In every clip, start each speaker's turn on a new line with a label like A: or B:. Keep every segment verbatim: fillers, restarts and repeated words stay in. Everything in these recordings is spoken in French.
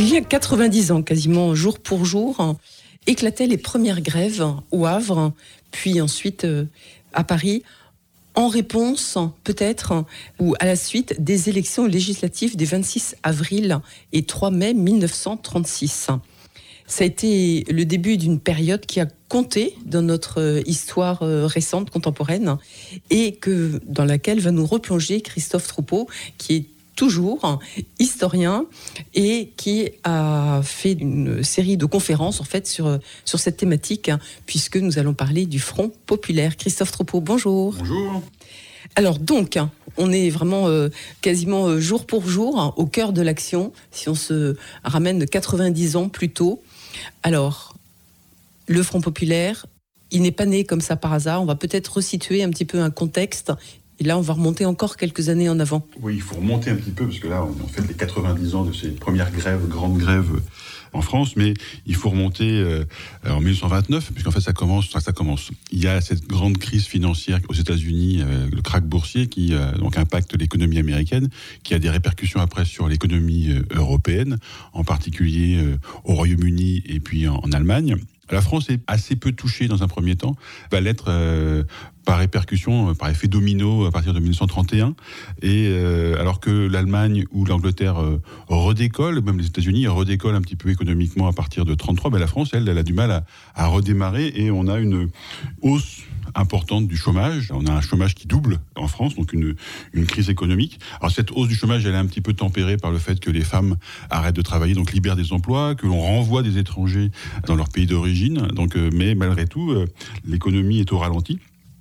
A: Il y a quatre-vingt-dix ans, quasiment jour pour jour, éclataient les premières grèves au Havre, puis ensuite à Paris, en réponse, peut-être, ou à la suite des élections législatives des vingt-six avril et trois mai mille neuf cent trente-six. Ça a été le début d'une période qui a compté dans notre histoire récente, contemporaine, et que, dans laquelle va nous replonger Christophe Troupeau, qui est toujours historien et qui a fait une série de conférences en fait sur, sur cette thématique, puisque nous allons parler du Front populaire. Christophe Troupeau, bonjour.
B: Bonjour.
A: Alors donc, on est vraiment euh, quasiment euh, jour pour jour hein, au cœur de l'action, si on se ramène de quatre-vingt-dix ans plus tôt. Alors, le Front populaire, il n'est pas né comme ça par hasard. On va peut-être resituer un petit peu un contexte. Et là, on va remonter encore quelques années en avant.
B: Oui, il faut remonter un petit peu, parce que là, on fait les quatre-vingt-dix ans de ces premières grèves, grandes grèves en France, mais il faut remonter euh, en dix-neuf cent vingt-neuf, puisqu'en fait, ça commence, ça commence. Il y a cette grande crise financière aux États-Unis, euh, le krach boursier, qui euh, donc impacte l'économie américaine, qui a des répercussions après sur l'économie euh, européenne, en particulier euh, au Royaume-Uni et puis en, en Allemagne. La France est assez peu touchée dans un premier temps, va l'être euh, par répercussion, par effet domino à partir de dix-neuf cent trente et un, et euh, alors que l'Allemagne ou l'Angleterre euh, redécollent, même les États-Unis redécollent un petit peu économiquement à partir de trente-trois, ben la France, elle, elle a du mal à, à redémarrer, et on a une hausse importante du chômage. On a un chômage qui double en France, donc une, une crise économique. Alors cette hausse du chômage, elle est un petit peu tempérée par le fait que les femmes arrêtent de travailler, donc libèrent des emplois, que l'on renvoie des étrangers dans leur pays d'origine. Donc, euh, mais malgré tout, euh, l'économie est au ralenti.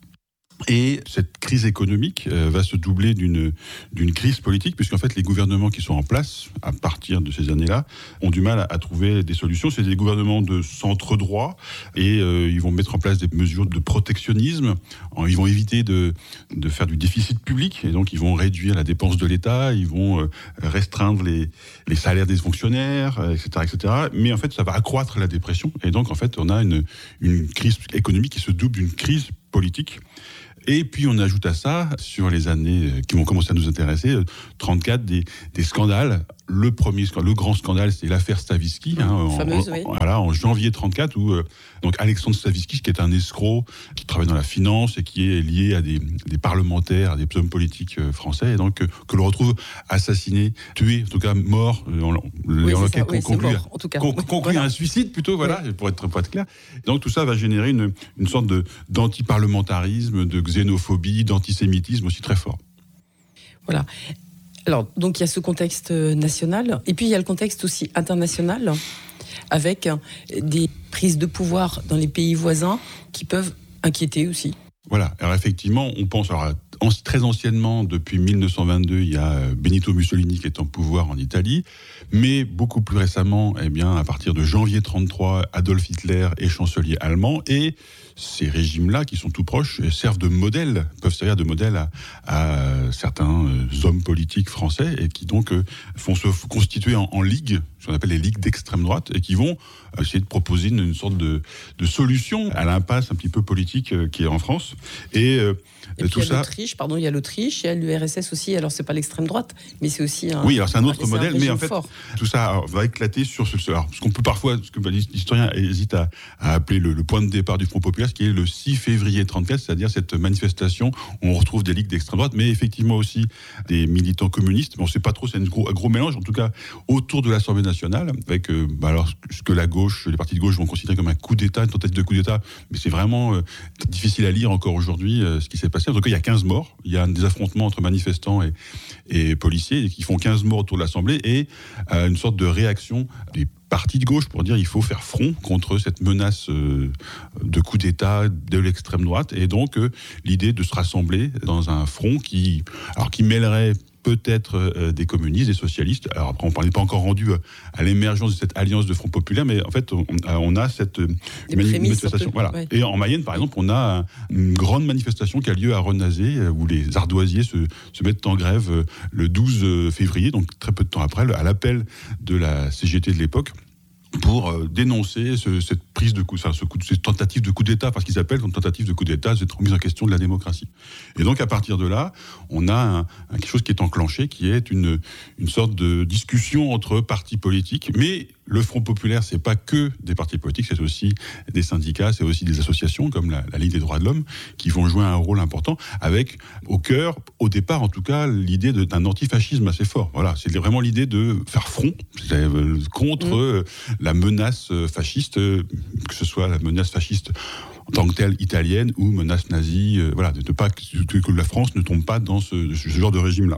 B: Et cette crise économique euh, va se doubler d'une, d'une crise politique, puisqu'en fait, les gouvernements qui sont en place, à partir de ces années-là, ont du mal à, à trouver des solutions. C'est des gouvernements de centre-droit, et euh, ils vont mettre en place des mesures de protectionnisme. Ils vont éviter de, de faire du déficit public, et donc ils vont réduire la dépense de l'État, ils vont euh, restreindre les, les salaires des fonctionnaires, et cetera, et cetera. Mais en fait, ça va accroître la dépression, et donc en fait, on a une, une crise économique qui se double d'une crise politique. Et puis on ajoute à ça, sur les années qui vont commencer à nous intéresser, trente-quatre, des, des scandales. Le premier, le grand scandale, c'est l'affaire Stavisky, hein, en,
A: fameuse,
B: en,
A: oui.
B: voilà, en janvier trente-quatre, où euh, donc Alexandre Stavisky, qui est un escroc, qui travaille dans la finance et qui est lié à des, des parlementaires, à des hommes politiques euh, français, et donc euh, que l'on retrouve assassiné, tué, en tout cas mort, euh, en,
A: oui,
B: en
A: lequel
B: oui, conclut,
A: mort, en tout cas.
B: Con, conclut voilà. un suicide plutôt, voilà, oui. pour, être, pour être clair. Donc tout ça va générer une, une sorte de, d'antiparlementarisme, de xénophobie, d'antisémitisme aussi très fort.
A: Voilà. Alors, donc il y a ce contexte national, et puis il y a le contexte aussi international, avec des prises de pouvoir dans les pays voisins qui peuvent inquiéter aussi.
B: Voilà, alors effectivement, on pense, alors, très anciennement, depuis dix-neuf cent vingt-deux, il y a Benito Mussolini qui est en pouvoir en Italie, mais beaucoup plus récemment, eh bien, à partir de janvier trente-trois, Adolf Hitler est chancelier allemand, et ces régimes-là, qui sont tout proches, servent de modèle, peuvent servir de modèle à, à certains hommes politiques français, et qui donc vont se constituer en, en ligue, ce qu'on appelle les ligues d'extrême droite, et qui vont essayer de proposer une, une sorte de, de solution à l'impasse un petit peu politique euh, qui est en France. Et, euh,
A: et
B: tout
A: puis il y a
B: ça...
A: l'Autriche, pardon, il y a l'Autriche, il y a l'U R S S aussi. Alors c'est pas l'extrême droite, mais c'est aussi un.
B: Oui, alors c'est un autre modèle,
A: un
B: mais en fait
A: fort.
B: Tout ça va éclater sur ce. Alors, ce qu'on peut parfois, ce que l'historien hésite à, à appeler le, le point de départ du Front populaire, ce qui est le six février trente-quatre, c'est-à-dire cette manifestation où on retrouve des ligues d'extrême droite, mais effectivement aussi des militants communistes. Bon, on ne sait pas trop, c'est un gros, un gros mélange, en tout cas autour de l'Assemblée nationale, avec euh, bah alors ce que la gauche, les partis de gauche vont considérer comme un coup d'État, une tentative de coup d'État, mais c'est vraiment euh, difficile à lire encore aujourd'hui euh, ce qui s'est passé. En tout cas, il y a quinze morts, il y a des affrontements entre manifestants et, et policiers qui font quinze morts autour de l'Assemblée, et euh, une sorte de réaction des partis de gauche pour dire il faut faire front contre cette menace euh, de coup d'État de l'extrême droite, et donc euh, l'idée de se rassembler dans un front qui, alors, qui mêlerait peut-être euh, des communistes, des socialistes. Alors après, on n'est pas encore rendu à l'émergence de cette alliance de Front populaire, mais en fait, on, on a cette euh, mani- manifestation. Voilà. Ouais. Et en Mayenne, par exemple, on a un, une grande manifestation qui a lieu à Renazé, euh, où les ardoisiers se, se mettent en grève euh, le douze février, donc très peu de temps après, à l'appel de la C G T de l'époque, pour euh, dénoncer ce, cette prise de coup, enfin, ce coup, cette tentative de coup d'État, parce qu'ils appellent une tentative de coup d'État, cette remise en question de la démocratie. Et donc à partir de là, on a un, un, quelque chose qui est enclenché, qui est une, une sorte de discussion entre partis politiques. Mais le Front populaire, c'est pas que des partis politiques, c'est aussi des syndicats, c'est aussi des associations comme la, la Ligue des droits de l'homme qui vont jouer un rôle important, avec au cœur, au départ en tout cas, l'idée de, d'un antifascisme assez fort. Voilà, c'est vraiment l'idée de faire front contre mmh. la menace fasciste, que ce soit la menace fasciste en tant que telle italienne ou menace nazie, euh, voilà, de ne pas que, que la France ne tombe pas dans ce, ce genre de régime-là.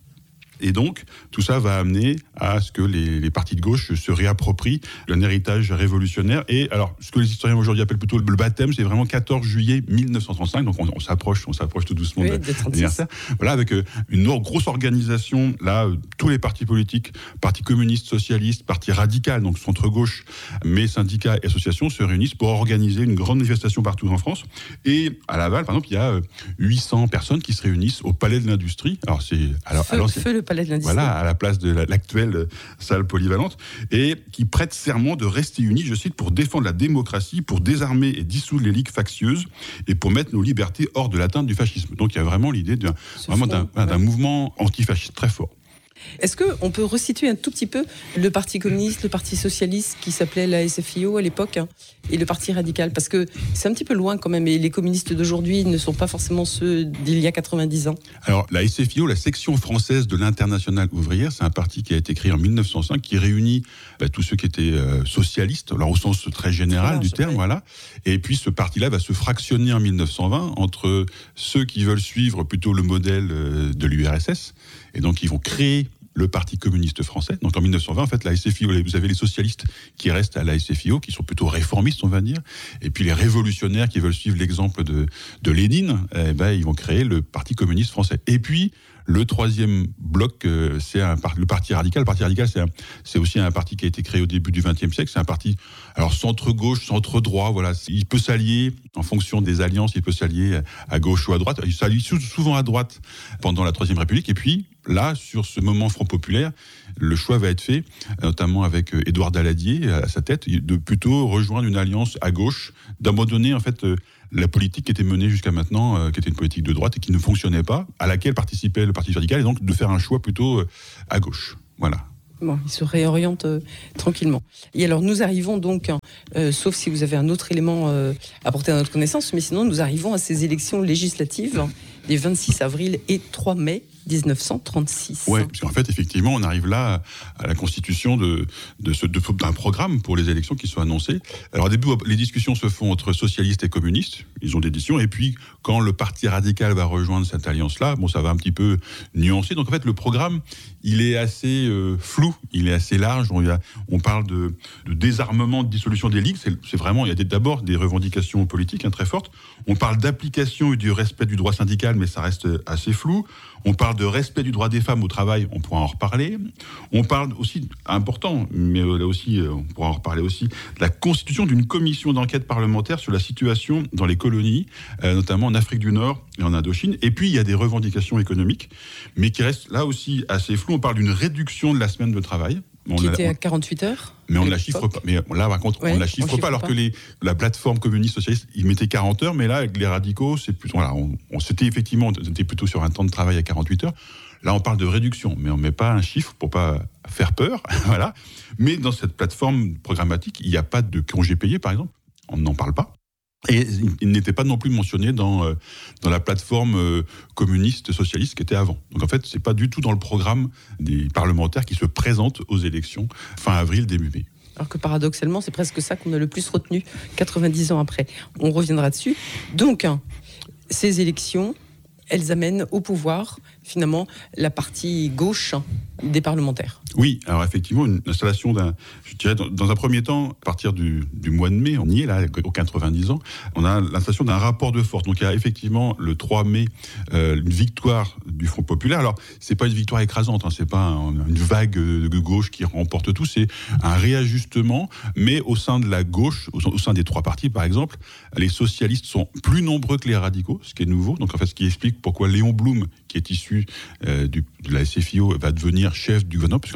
B: Et donc, tout ça va amener à ce que les, les partis de gauche se réapproprient un héritage révolutionnaire. Et alors, ce que les historiens aujourd'hui appellent plutôt le baptême, c'est vraiment quatorze juillet mille neuf cent trente-cinq. Donc, on, on s'approche, on s'approche tout doucement oui, de l'anniversaire. Voilà, avec une grosse organisation. Là, tous les partis politiques, parti communiste, socialiste, parti radical, donc centre-gauche, mais syndicats et associations se réunissent pour organiser une grande manifestation partout en France. Et à Laval, par exemple, il y a huit cents personnes qui se réunissent au Palais de l'Industrie. Alors, c'est alors,
A: feu,
B: alors,
A: feu le Palais de l'Industrie.
B: Voilà, à la place de la, l'actuelle salle polyvalente, et qui prête serment de rester unis, je cite, pour défendre la démocratie, pour désarmer et dissoudre les ligues factieuses, et pour mettre nos libertés hors de l'atteinte du fascisme. Donc il y a vraiment l'idée d'un, vraiment d'un, ouais. d'un mouvement antifasciste très fort.
A: Est-ce qu'on peut resituer un tout petit peu le Parti communiste, le Parti socialiste, qui s'appelait la S F I O à l'époque, hein, et le Parti radical? Parce que c'est un petit peu loin quand même, et les communistes d'aujourd'hui ne sont pas forcément ceux d'il y a quatre-vingt-dix ans.
B: Alors, la S F I O, la section française de l'Internationale ouvrière, c'est un parti qui a été créé en mille neuf cent cinq, qui réunit bah, tous ceux qui étaient euh, socialistes, alors au sens très général large, du terme, ouais. voilà. Et puis, ce parti-là va se fractionner en mille neuf cent vingt entre ceux qui veulent suivre plutôt le modèle euh, de l'U R S S, et donc ils vont créer le Parti communiste français. Donc en mille neuf cent vingt, en fait, la S F I O, vous avez les socialistes qui restent à la S F I O, qui sont plutôt réformistes, on va dire, et puis les révolutionnaires qui veulent suivre l'exemple de, de Lénine, eh ben, ils vont créer le Parti communiste français. Et puis, le troisième bloc, euh, c'est un, le Parti radical. Le Parti radical, c'est, un, c'est aussi un parti qui a été créé au début du vingtième siècle. C'est un parti, alors centre-gauche, centre-droit, voilà. Il peut s'allier, en fonction des alliances, il peut s'allier à gauche ou à droite. Il s'allie souvent à droite pendant la Troisième République. Et puis, là, sur ce moment Front populaire, le choix va être fait, notamment avec Édouard Daladier à sa tête, de plutôt rejoindre une alliance à gauche, d'abandonner en fait la politique qui était menée jusqu'à maintenant, euh, qui était une politique de droite et qui ne fonctionnait pas, à laquelle participait le Parti radical, et donc de faire un choix plutôt euh, à gauche. Voilà.
A: Bon, il se réoriente euh, tranquillement. Et alors, nous arrivons donc, euh, sauf si vous avez un autre élément euh, à porter à notre connaissance, mais sinon, nous arrivons à ces élections législatives des vingt-six avril et trois mai dix-neuf cent trente-six.
B: Oui, parce qu'en fait, effectivement, on arrive là à la constitution de, de ce, de, d'un programme pour les élections qui sont annoncées. Alors, au début, les discussions se font entre socialistes et communistes. Ils ont des décisions. Et puis, quand le Parti radical va rejoindre cette alliance-là, bon, ça va un petit peu nuancer. Donc, en fait, le programme, il est assez euh, flou, il est assez large. On, il y a, on parle de, de désarmement, de dissolution des ligues. C'est, c'est vraiment, il y a des, d'abord des revendications politiques hein, très fortes. On parle d'application et du respect du droit syndical, mais ça reste assez flou. On parle de respect du droit des femmes au travail, on pourra en reparler. On parle aussi, important, mais là aussi, on pourra en reparler aussi, de la constitution d'une commission d'enquête parlementaire sur la situation dans les colonies, euh, notamment en Afrique du Nord et en Indochine. Et puis, il y a des revendications économiques, mais qui restent là aussi assez floues. On parle d'une réduction de la semaine de travail.
A: On qui était à quarante-huit heures.
B: Mais on ne la chiffre pas. Mais là, par contre, ouais, on ne la chiffre, chiffre pas, alors pas. que les, la plateforme communiste socialiste, ils mettaient quarante heures, mais là, avec les radicaux, c'est plus, voilà, on, on s'était effectivement, on était plutôt sur un temps de travail à quarante-huit heures. Là, on parle de réduction, mais on ne met pas un chiffre pour pas faire peur, voilà. Mais dans cette plateforme programmatique, il n'y a pas de congé payé, par exemple. On n'en parle pas. Et il n'était pas non plus mentionné dans, euh, dans la plateforme euh, communiste socialiste qui était avant. Donc en fait, c'est pas du tout dans le programme des parlementaires qui se présentent aux élections fin avril, début mai.
A: Alors que paradoxalement, c'est presque ça qu'on a le plus retenu quatre-vingt-dix ans après. On reviendra dessus. Donc, hein, ces élections, elles amènent au pouvoir, finalement, la partie gauche des parlementaires.
B: Oui, alors effectivement, une installation d'un, je dirais, dans, dans un premier temps, à partir du, du mois de mai, on y est là, aux quatre-vingt-dix ans, on a l'installation d'un rapport de force. Donc il y a effectivement le trois mai, euh, une victoire du Front populaire. Alors, c'est pas une victoire écrasante, hein, c'est pas un, une vague de gauche qui remporte tout, c'est un réajustement, mais au sein de la gauche, au, au sein des trois partis, par exemple, les socialistes sont plus nombreux que les radicaux, ce qui est nouveau. Donc en fait, ce qui explique pourquoi Léon Blum, qui est issu euh, du, de la S F I O, va devenir chef du gouvernement, parce qu'en fait,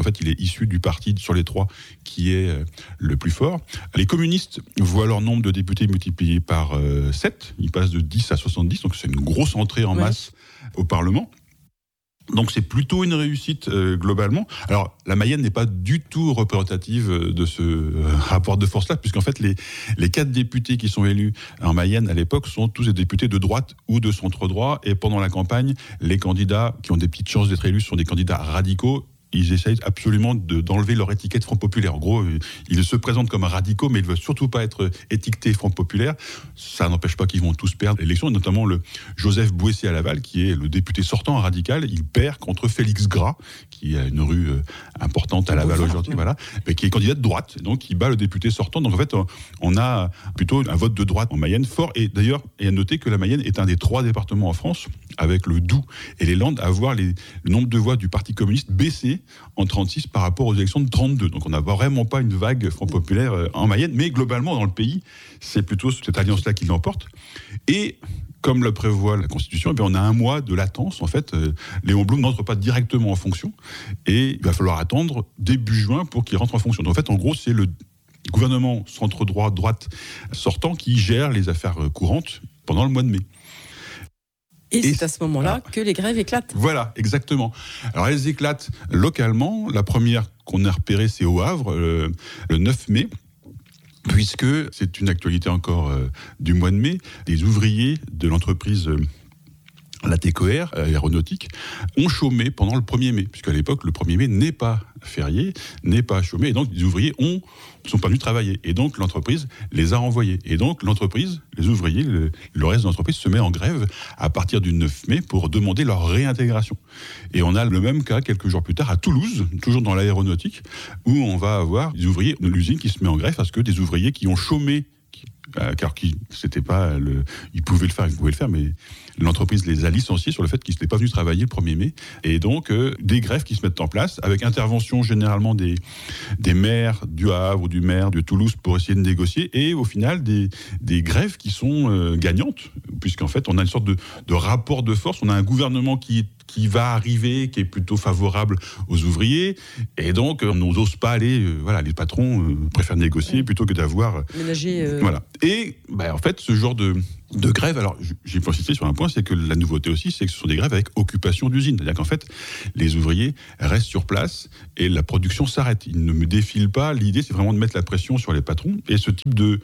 B: fait, il est issu du parti sur les trois qui est euh, le plus fort. Les communistes voient leur nombre de députés multiplié par euh, sept. Ils passent de dix à soixante-dix, donc c'est une grosse entrée en oui. masse au Parlement. Donc c'est plutôt une réussite euh, globalement. Alors la Mayenne n'est pas du tout représentative de ce euh, rapport de force-là, puisqu'en fait les, les quatre députés qui sont élus en Mayenne à l'époque sont tous des députés de droite ou de centre-droit, et pendant la campagne, les candidats qui ont des petites chances d'être élus sont des candidats radicaux. Ils essayent absolument de, d'enlever leur étiquette Front Populaire. En gros, ils se présentent comme radicaux, mais ils ne veulent surtout pas être étiquetés Front Populaire. Ça n'empêche pas qu'ils vont tous perdre l'élection, et notamment le Joseph Bouessy à Laval, qui est le député sortant radical. Il perd contre Félix Gras, qui a une rue importante à Laval aujourd'hui, voilà, mais qui est candidat de droite. Donc, il bat le député sortant. Donc, en fait, on a plutôt un vote de droite en Mayenne fort. Et d'ailleurs, il y a à noter que la Mayenne est un des trois départements en France, avec le Doubs et les Landes, à voir les, le nombre de voix du Parti communiste baisser en trente-six par rapport aux élections de trente-deux. Donc on n'a vraiment pas une vague Front Populaire en Mayenne, mais globalement dans le pays, c'est plutôt cette alliance-là qui l'emporte. Et comme le prévoit la Constitution, eh bien on a un mois de latence. En fait, euh, Léon Blum n'entre pas directement en fonction, et il va falloir attendre début juin pour qu'il rentre en fonction. Donc en fait, en gros, c'est le gouvernement centre-droit, droite sortant qui gère les affaires courantes pendant le mois de mai.
A: Et, et c'est à ce moment-là alors, que les grèves éclatent.
B: Voilà, exactement. Alors elles éclatent localement. La première qu'on a repérée, c'est au Havre, le, le neuf mai, puisque c'est une actualité encore euh, du mois de mai. Des ouvriers de l'entreprise euh, la T C O R, aéronautique, ont chômé pendant le premier mai, puisqu'à l'époque, le premier mai n'est pas férié, n'est pas chômé, et donc les ouvriers ont ne sont pas venus travailler. Et donc, l'entreprise les a renvoyés. Et donc, l'entreprise, les ouvriers, le, le reste de l'entreprise se met en grève à partir du neuf mai pour demander leur réintégration. Et on a le même cas quelques jours plus tard à Toulouse, toujours dans l'aéronautique, où on va avoir des ouvriers de l'usine qui se met en grève parce que des ouvriers qui ont chômé, qui, euh, car qui, c'était pas le, ils pouvaient le faire, ils pouvaient le faire, mais l'entreprise les a licenciés sur le fait qu'ils n'étaient pas venus travailler le premier mai. Et donc, euh, des grèves qui se mettent en place, avec intervention généralement des, des maires du Havre ou du maire de Toulouse pour essayer de négocier. Et au final, des, des grèves qui sont euh, gagnantes, puisqu'en fait, on a une sorte de, de rapport de force. On a un gouvernement qui, qui va arriver, qui est plutôt favorable aux ouvriers. Et donc, on n'ose pas aller... Euh, voilà, les patrons euh, préfèrent négocier plutôt que d'avoir...
A: Ménager... Euh...
B: Voilà. Et, bah, en fait, ce genre de... de grève, alors j'ai pas insisté sur un point, c'est que la nouveauté aussi, c'est que ce sont des grèves avec occupation d'usine. C'est-à-dire qu'en fait, les ouvriers restent sur place et la production s'arrête. Ils ne me défilent pas. L'idée, c'est vraiment de mettre la pression sur les patrons. Et ce type de,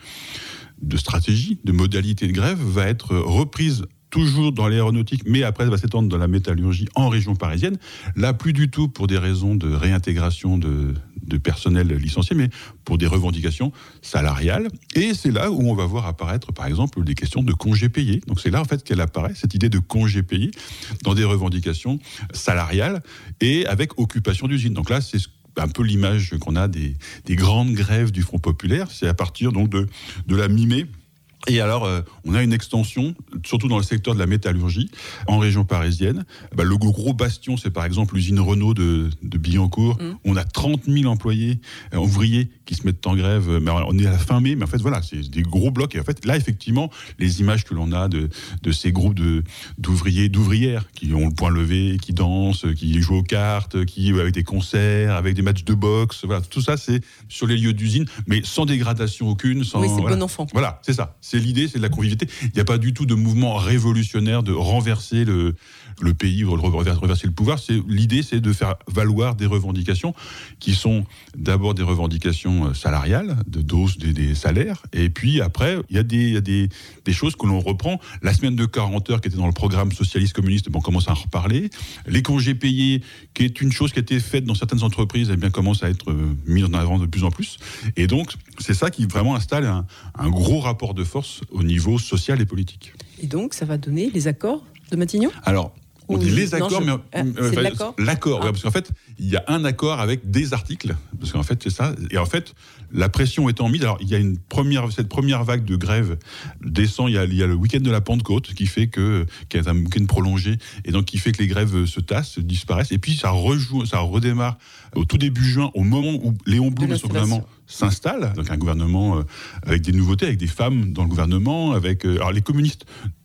B: de stratégie, de modalité de grève va être reprise toujours dans l'aéronautique, mais après, elle va s'étendre dans la métallurgie en région parisienne. Là, plus du tout pour des raisons de réintégration de, de personnel licencié, mais pour des revendications salariales. Et c'est là où on va voir apparaître, par exemple, des questions de congés payés. Donc c'est là, en fait, qu'elle apparaît, cette idée de congés payés dans des revendications salariales et avec occupation d'usine. Donc là, c'est un peu l'image qu'on a des, des grandes grèves du Front populaire. C'est à partir donc de, de la mi-mai. Et alors, euh, on a une extension, surtout dans le secteur de la métallurgie, en région parisienne. Bah, le gros bastion, c'est par exemple l'usine Renault de, de Billancourt. Mmh. On a trente mille employés, euh, ouvriers, qui se mettent en grève. Mais alors, on est à la fin mai, mais en fait, voilà, c'est des gros blocs. Et en fait, là, effectivement, les images que l'on a de, de ces groupes de, d'ouvriers, d'ouvrières, qui ont le poing levé, qui dansent, qui jouent aux cartes, qui avec des concerts, avec des matchs de boxe, voilà, tout ça, c'est sur les lieux d'usine, mais sans dégradation aucune. Sans,
A: oui, c'est
B: voilà.
A: bon enfant.
B: Voilà, c'est ça. C'est l'idée, c'est de la convivialité. Il n'y a pas du tout de mouvement révolutionnaire de renverser le, le pays ou de renverser le pouvoir. C'est, l'idée, c'est de faire valoir des revendications qui sont d'abord des revendications salariales, de dose des, des salaires. Et puis après, il y a, des, il y a des, des choses que l'on reprend. La semaine de quarante heures qui était dans le programme socialiste-communiste, on commence à en reparler. Les congés payés, qui est une chose qui a été faite dans certaines entreprises, eh bien, commence à être mise en avant de plus en plus. Et donc, c'est ça qui vraiment installe un, un gros rapport de force au niveau social et politique.
A: Et donc, ça va donner les accords de Matignon ?
B: Alors, on dit les accords,
A: non, je...
B: mais...
A: Ah, euh, c'est l'accord
B: L'accord,
A: ah.
B: ouais, parce qu'en fait, il y a un accord avec des articles, parce qu'en fait, c'est ça. Et en fait, la pression étant mise, alors il y a une première, cette première vague de grève descend, il y a, il y a le week-end de la Pentecôte qui fait que, qui est un week-end prolongé, et donc qui fait que les grèves se tassent, disparaissent, et puis ça rejoue, ça redémarre au tout début juin, au moment où Léon Blum et son gouvernement s'installe, donc un gouvernement euh, avec des nouveautés, avec des femmes dans le gouvernement, avec euh, alors les communistes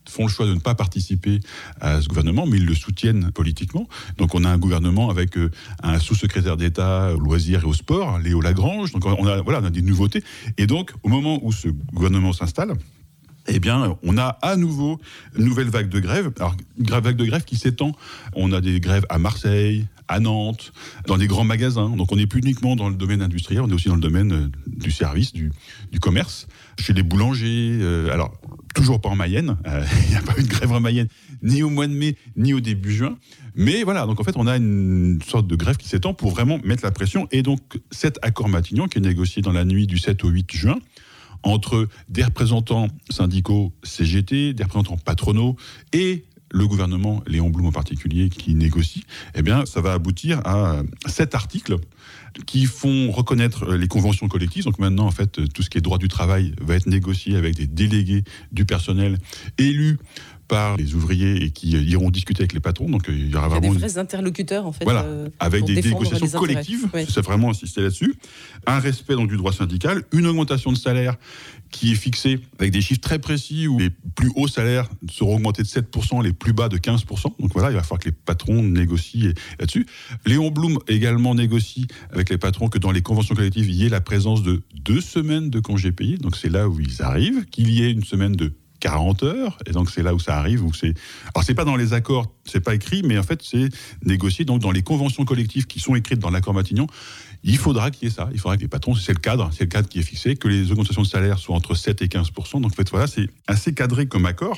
B: font le choix de ne pas participer à ce gouvernement, mais ils le soutiennent politiquement. Donc on a un gouvernement avec euh, un sous-secrétaire d'État aux loisirs et au sport, Léo Lagrange. Donc on a, voilà, on a des nouveautés. Et donc au moment où ce gouvernement s'installe, eh bien, on a à nouveau une nouvelle vague de grève. Alors, une vague de grève qui s'étend. On a des grèves à Marseille, à Nantes, dans des grands magasins. Donc, on n'est plus uniquement dans le domaine industriel, on est aussi dans le domaine du service, du, du commerce, chez les boulangers. Euh, alors, toujours pas en Mayenne. Euh, il n'y a pas eu de grève en Mayenne, ni au mois de mai, ni au début juin. Mais voilà, donc en fait, on a une sorte de grève qui s'étend pour vraiment mettre la pression. Et donc, cet accord Matignon, qui est négocié dans la nuit du sept au huit juin, entre des représentants syndicaux C G T, des représentants patronaux et le gouvernement, Léon Blum en particulier, qui négocie, eh bien, ça va aboutir à sept articles qui font reconnaître les conventions collectives. Donc maintenant, en fait, tout ce qui est droit du travail va être négocié avec des délégués du personnel élus par les ouvriers et qui iront discuter avec les patrons. Donc il y aura
A: il y a
B: vraiment
A: des vrais interlocuteurs en fait.
B: Voilà,
A: euh,
B: avec des négociations
A: les
B: collectives.
A: Oui.
B: C'est vraiment insisté là-dessus. Un respect donc du droit syndical, une augmentation de salaire qui est fixée avec des chiffres très précis où les plus hauts salaires seront augmentés de sept pour cent, les plus bas de quinze pour cent. Donc voilà, il va falloir que les patrons négocient là-dessus. Léon Blum également négocie avec les patrons que dans les conventions collectives, il y ait la présence de deux semaines de congés payés. Donc c'est là où ils arrivent, qu'il y ait une semaine de quarante heures, et donc c'est là où ça arrive, où c'est... Alors c'est pas dans les accords, c'est pas écrit, mais en fait c'est négocié, donc dans les conventions collectives qui sont écrites dans l'accord Matignon, il faudra qu'il y ait ça, il faudra que les patrons, c'est le cadre, c'est le cadre qui est fixé, que les augmentations de salaire soient entre sept et quinze pour cent, donc en fait voilà, c'est assez cadré comme accord,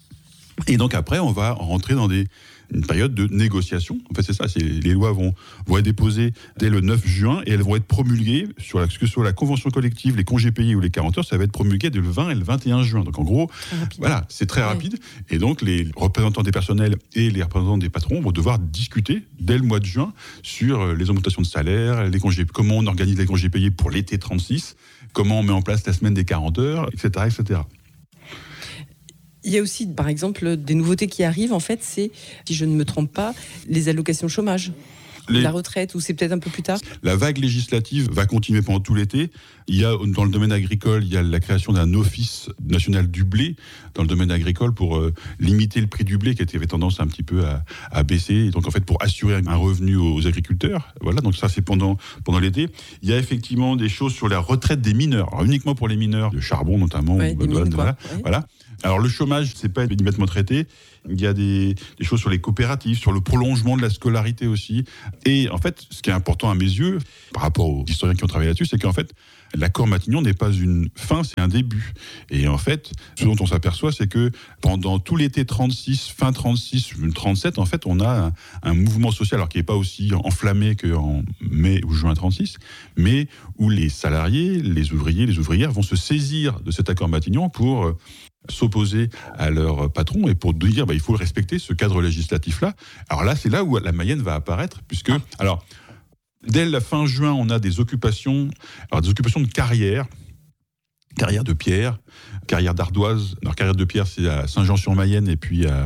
B: et donc après on va rentrer dans des... une période de négociation. En fait, c'est ça. C'est, les lois vont, vont être déposées dès le neuf juin et elles vont être promulguées sur la, que ce soit la convention collective, les congés payés ou les quarante heures, ça va être promulgué dès le vingt et le vingt et un juin. Donc, en gros, voilà, c'est très ouais. rapide. Et donc, les représentants des personnels et les représentants des patrons vont devoir discuter dès le mois de juin sur les augmentations de salaire, les congés, comment on organise les congés payés pour l'été trente-six, comment on met en place la semaine des quarante heures, et cetera, et cetera.
A: Il y a aussi, par exemple, des nouveautés qui arrivent, en fait, c'est, si je ne me trompe pas, les allocations chômage, les... la retraite, ou c'est peut-être un peu plus tard.
B: La vague législative va continuer pendant tout l'été. Il y a, dans le domaine agricole, il y a la création d'un office national du blé dans le domaine agricole pour euh, limiter le prix du blé qui avait tendance un petit peu à, à baisser. Et donc, en fait, pour assurer un revenu aux agriculteurs. Voilà, donc ça, c'est pendant, pendant l'été. Il y a effectivement des choses sur la retraite des mineurs. Alors, uniquement pour les mineurs, de charbon notamment.
A: Ouais,
B: ou,
A: des
B: voilà,
A: mines,
B: voilà,
A: quoi. Ouais.
B: voilà. Alors le chômage, c'est pas immédiatement traité. Il y a des, des choses sur les coopératives, sur le prolongement de la scolarité aussi. Et en fait, ce qui est important à mes yeux, par rapport aux historiens qui ont travaillé là-dessus, c'est qu'en fait, l'accord Matignon n'est pas une fin, c'est un début. Et en fait, ce dont on s'aperçoit, c'est que pendant tout l'été trente-six, fin trente-six, trente-sept, en fait, on a un, un mouvement social, alors qui n'est pas aussi enflammé qu'en mai ou juin trente-six, mais où les salariés, les ouvriers, les ouvrières vont se saisir de cet accord Matignon pour euh, s'opposer à leur patron et pour dire bah, il faut respecter ce cadre législatif-là. Alors là, c'est là où la Mayenne va apparaître, puisque... Ah. Alors, dès la fin juin, on a des occupations, alors des occupations de carrière, carrière de pierre, carrière d'ardoise. Alors, carrière de pierre, c'est à Saint-Jean-sur-Mayenne et puis à,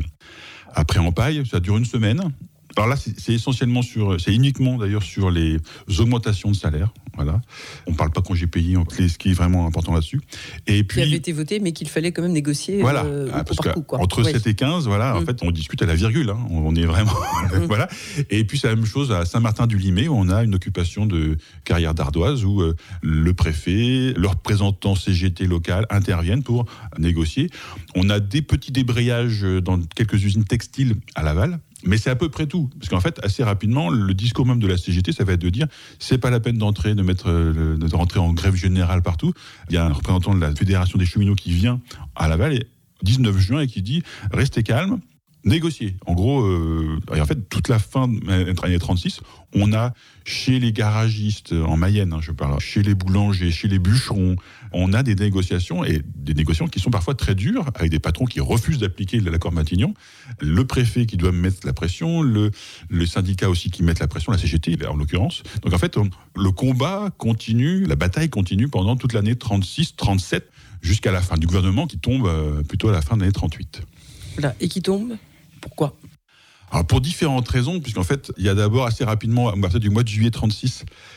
B: à Pré-en-Paille. Ça dure une semaine. Alors là, c'est, c'est essentiellement sur, c'est uniquement d'ailleurs sur les augmentations de salaire. Voilà. On ne parle pas congés payés, ce qui est vraiment important là-dessus. Et puis,
A: qui avait été voté, mais qu'il fallait quand même négocier.
B: Voilà,
A: euh,
B: ah, parce
A: par coup, quoi.
B: Entre
A: ouais.
B: sept et quinze, voilà, en mmh. fait, on discute à la virgule. Hein. On est vraiment, mmh. voilà. Et puis c'est la même chose à Saint-Martin-du-Limay où on a une occupation de carrière d'ardoise où euh, le préfet, le représentant C G T local interviennent pour négocier. On a des petits débrayages dans quelques usines textiles à Laval. Mais c'est à peu près tout. Parce qu'en fait, assez rapidement, le discours même de la C G T, ça va être de dire c'est pas la peine d'entrer, de, mettre, de rentrer en grève générale partout. Il y a un représentant de la Fédération des cheminots qui vient à Laval, le dix-neuf juin, et qui dit restez calme, négocier. En gros, euh, et en fait, toute la fin de l'année trente-six, on a chez les garagistes en Mayenne, hein, je parle, chez les boulangers, chez les bûcherons, on a des négociations, et des négociations qui sont parfois très dures, avec des patrons qui refusent d'appliquer l'accord Matignon, le préfet qui doit mettre la pression, le, le syndicat aussi qui met la pression, la C G T en l'occurrence. Donc en fait, on, le combat continue, la bataille continue pendant toute l'année trente-six trente-sept, jusqu'à la fin du gouvernement qui tombe euh, plutôt à la fin de l'année trente-huit.
A: Voilà. Et qui tombe ? Pourquoi ?
B: Alors pour différentes raisons, puisqu'en fait, il y a d'abord assez rapidement, à partir du mois de juillet trente-six,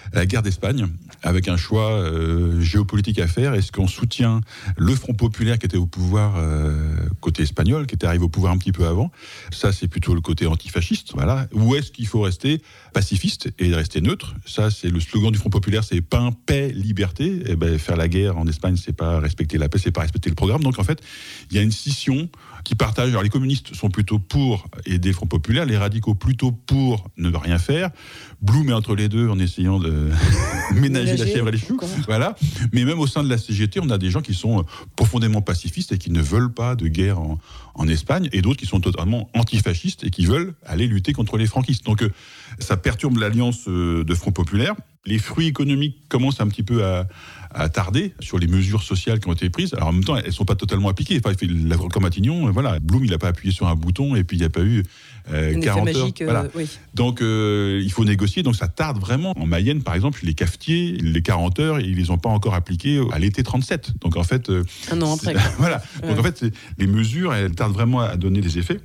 B: la guerre d'Espagne, avec un choix euh, géopolitique à faire. Est-ce qu'on soutient le Front populaire qui était au pouvoir euh, côté espagnol, qui était arrivé au pouvoir un petit peu avant? Ça, c'est plutôt le côté antifasciste, voilà. Ou est-ce qu'il faut rester pacifiste et rester neutre? Ça, c'est le slogan du Front populaire, c'est pain, paix, liberté. Et ben, faire la guerre en Espagne, c'est pas respecter la paix, c'est pas respecter le programme. Donc en fait, il y a une scission qui partage. Alors les communistes sont plutôt pour aider le Front populaire, les radicaux plutôt pour ne rien faire. Blum est entre les deux en essayant de ménager la chèvre et les choux. Voilà. Mais même au sein de la C G T, on a des gens qui sont profondément pacifistes et qui ne veulent pas de guerre en, en Espagne, et d'autres qui sont totalement antifascistes et qui veulent aller lutter contre les franquistes. Donc euh, ça perturbe l'alliance euh, de Front populaire. Les fruits économiques commencent un petit peu à, à tarder sur les mesures sociales qui ont été prises. Alors en même temps, elles ne sont pas totalement appliquées. Enfin, l'accord Matignon, voilà, Blum, il n'a pas appuyé sur un bouton et puis il n'y a pas eu euh, quarante heures.
A: Magique,
B: voilà.
A: euh, oui.
B: Donc euh, il faut négocier. Donc ça tarde vraiment. En Mayenne, par exemple, les cafetiers, les quarante heures, ils les ont pas encore appliquées à l'été trente-sept. Donc en fait, euh,
A: un an après.
B: Voilà.
A: Ouais.
B: Donc en fait, les mesures, elles tardent vraiment à donner des effets.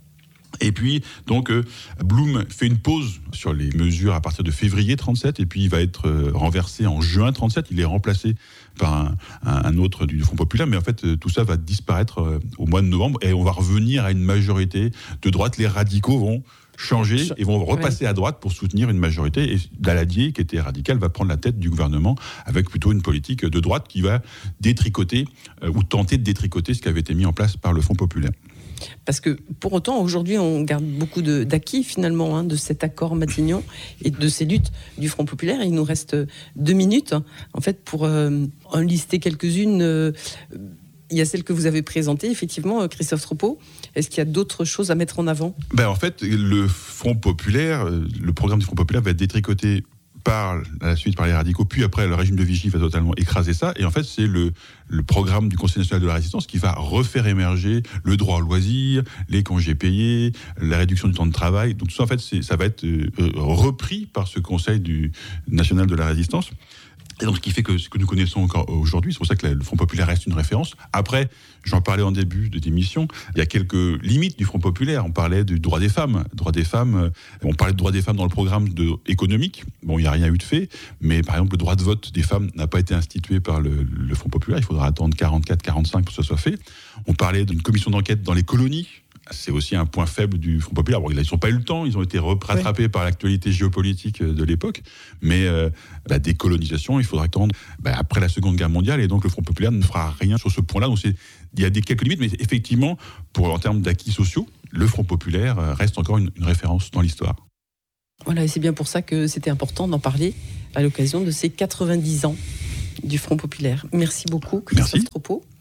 B: Et puis, donc, euh, Blum fait une pause sur les mesures à partir de février trente-sept, et puis il va être euh, renversé en juin trente-sept. Il est remplacé par un, un, un autre du Front populaire, mais en fait, euh, tout ça va disparaître euh, au mois de novembre, et on va revenir à une majorité de droite. Les radicaux vont changer et vont repasser ouais. à droite pour soutenir une majorité. Et Daladier, qui était radical, va prendre la tête du gouvernement avec plutôt une politique de droite qui va détricoter euh, ou tenter de détricoter ce qui avait été mis en place par le Front populaire.
A: Parce que pour autant, aujourd'hui, on garde beaucoup de, d'acquis finalement hein, de cet accord Matignon et de ces luttes du Front populaire. Il nous reste deux minutes hein, en fait pour euh, en lister quelques-unes. Euh, il y a celle que vous avez présentée, effectivement, Christophe Tropot. Est-ce qu'il y a d'autres choses à mettre en avant ?
B: Ben, en fait, le Front populaire, le programme du Front populaire va être détricoté par à la suite par les radicaux, puis après le régime de Vichy va totalement écraser ça, et en fait c'est le, le programme du Conseil national de la résistance qui va refaire émerger le droit au loisir, les congés payés, la réduction du temps de travail. Donc tout ça en fait c'est, ça va être euh, repris par ce Conseil du, national de la résistance. Et donc, ce qui fait que ce que nous connaissons encore aujourd'hui, c'est pour ça que le Front populaire reste une référence. Après, j'en parlais en début de l'émission, il y a quelques limites du Front populaire. On parlait du droit des femmes. Droit des femmes, on parlait de droit des femmes dans le programme de, économique. Bon, il n'y a rien eu de fait, mais par exemple, le droit de vote des femmes n'a pas été institué par le, le Front populaire. Il faudra attendre quarante-quatre quarante-cinq pour que ça soit fait. On parlait d'une commission d'enquête dans les colonies. C'est aussi un point faible du Front populaire. Bon, ils n'ont pas eu le temps, ils ont été rattrapés oui. par l'actualité géopolitique de l'époque, mais euh, la décolonisation, il faudra attendre bah, après la Seconde Guerre mondiale, et donc le Front populaire ne fera rien sur ce point-là. Donc c'est, il y a des quelques limites, mais effectivement, pour, en termes d'acquis sociaux, le Front populaire reste encore une, une référence dans l'histoire.
A: Voilà, et c'est bien pour ça que c'était important d'en parler à l'occasion de ces quatre-vingt-dix ans du Front populaire. Merci beaucoup, Christophe Tropot.